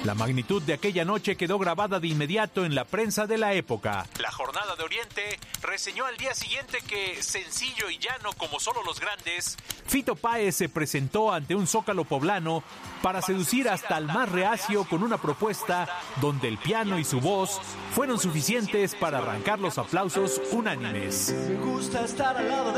La magnitud de aquella noche quedó grabada de inmediato en la prensa de la época. La Jornada de Oriente reseñó al día siguiente que, sencillo y llano como solo los grandes, Fito Páez se presentó ante un zócalo poblano para seducir hasta el más reacio con una propuesta donde el piano y su voz fueron suficientes para arrancar los aplausos unánimes. Me gusta estar al lado